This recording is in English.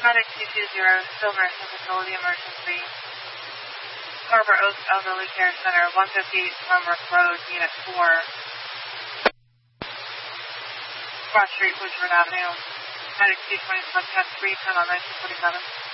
Medic 220, Still Nursing Facility Emergency. Harbor Oaks Elderly Care Center, 158 Pembroke Road, Unit 4. Cross Street, Butchford Avenue. Medic 220, Subcat 3, 10 on 1947.